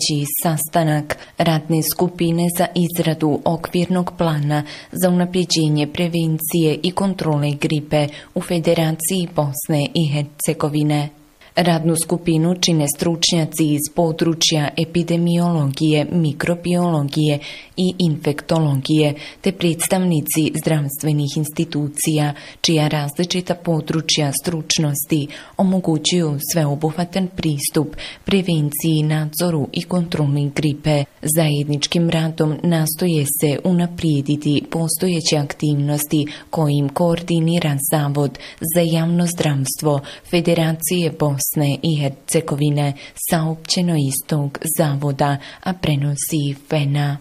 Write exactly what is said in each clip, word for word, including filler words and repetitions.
treći sastanak radne skupine za izradu okvirnog plana za unapređenje prevencije i kontrole gripe u Federaciji Bosne i Hercegovine. Radnu skupinu čine stručnjaci iz područja epidemiologije, mikrobiologije i infektologije, te predstavnici zdravstvenih institucija, čija različita područja stručnosti omogućuju sveobuhvatan pristup prevenciji, nadzoru i kontroli gripe. Zajedničkim radom nastoje se unaprijediti postojeće aktivnosti kojim koordinira Zavod za javno zdravstvo Federacije Bosne Bosne i Hercegovine, saopćeno iz tog zavoda, a prenosi Fena.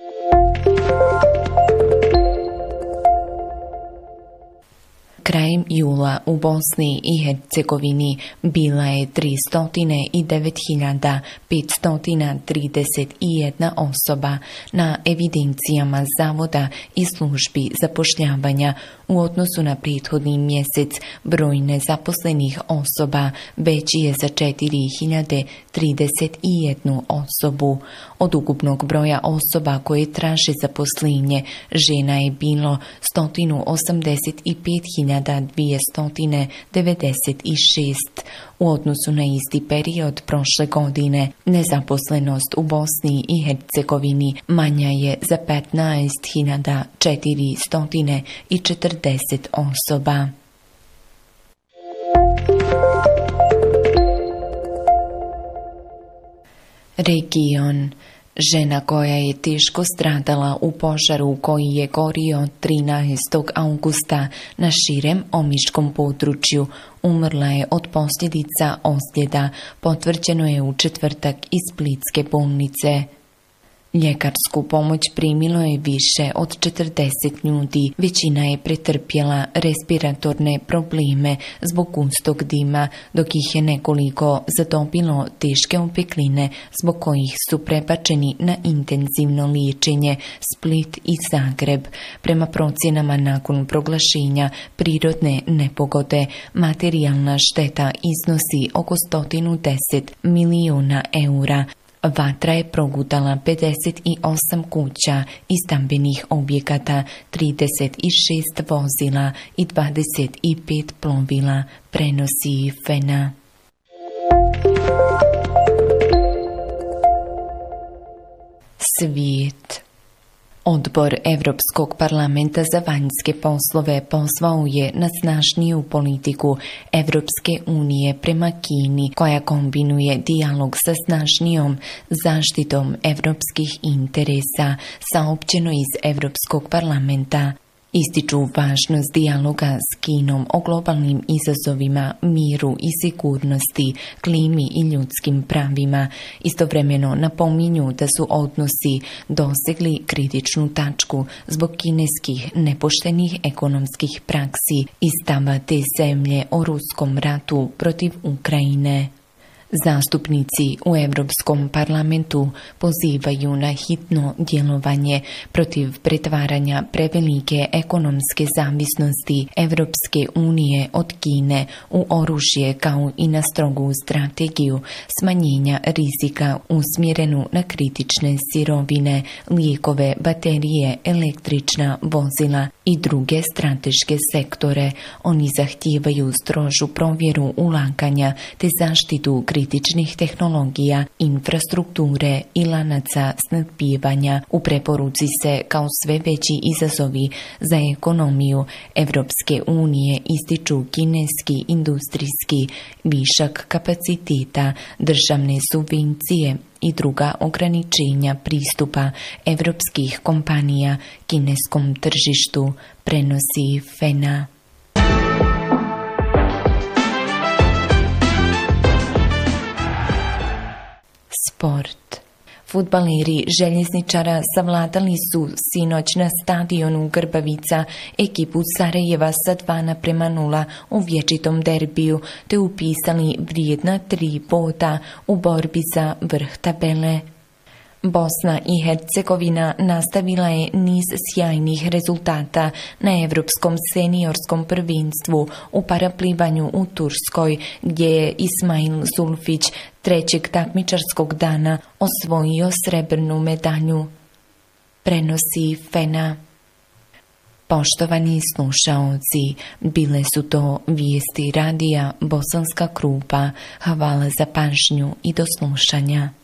Krajem jula u Bosni i Hercegovini bila je tristo devet hiljada petsto trideset jedna osoba na evidencijama Zavoda i službi zapošljavanja. U odnosu na prethodni mjesec broj nezaposlenih osoba veći je za četiri hiljade trideset jednu osobu. Od ukupnog broja osoba koje traže zaposlenje žena je bilo sto osamdeset pet hiljada dvjesto devedeset šest. U odnosu na isti period prošle godine nezaposlenost u Bosni i Hercegovini manja je za petnaest hiljada četiristo četrdeset osoba. Region. Žena koja je teško stradala u požaru koji je gorio trinaestog augusta na širem omiškom području umrla je od posljedica ozljeda, potvrđeno je u četvrtak iz Splitske bolnice. Ljekarsku pomoć primilo je više od četrdeset ljudi, većina je pretrpjela respiratorne probleme zbog gustog dima, dok ih je nekoliko zadobilo teške opekline zbog kojih su prebačeni na intenzivno liječenje Split i Zagreb. Prema procjenama nakon proglašenja prirodne nepogode, materijalna šteta iznosi oko sto deset milijuna eura. Vatra je progutala pedeset osam kuća i stambenih objekata, trideset šest vozila i dvadeset pet plovila, prenosi Fena. Svijet. Odbor Europskog parlamenta za vanjske poslove pozvao je na snažniju politiku Europske unije prema Kini, koja kombinuje dijalog sa snažnijom zaštitom europskih interesa, saopćeno iz Europskog parlamenta. Ističu važnost dijaloga s Kinom o globalnim izazovima, miru i sigurnosti, klimi i ljudskim pravima. Istovremeno napominju da su odnosi dosegli kritičnu tačku zbog kineskih nepoštenih ekonomskih praksi i stava te zemlje o ruskom ratu protiv Ukrajine. Zastupnici u Europskom parlamentu pozivaju na hitno djelovanje protiv pretvaranja prevelike ekonomske zavisnosti Europske unije od Kine u oružje, kao i na strogu strategiju smanjenja rizika usmjerenu na kritične sirovine, lijekove, baterije, električna vozila i druge strateške sektore. Oni zahtijevaju strožu provjeru ulaganja te zaštitu kritičnih tehnologija, infrastrukture i lanaca snabdijevanja. U preporuci se kao sve veći izazovi za ekonomiju Europske unije ističu kineski industrijski višak kapaciteta, državne subvencije i druga ograničenja pristupa europskih kompanija kineskom tržištu, prenosi Fena. Sport. Fudbaleri željezničara savladali su sinoć na stadionu Grbavica ekipu Sarajeva sa dva naprema nula u vječitom derbiju, te upisali vrijedna tri boda u borbi za vrh tabele. Bosna i Hercegovina nastavila je niz sjajnih rezultata na Evropskom seniorskom prvenstvu u paraplivanju u Turskoj, gdje je Ismail Zulfić trećeg takmičarskog dana osvojio srebrnu medalju. Prenosi Fena. Poštovani slušaoci, bile su to vijesti radija Bosanska Krupa. Hvala za pažnju i do slušanja.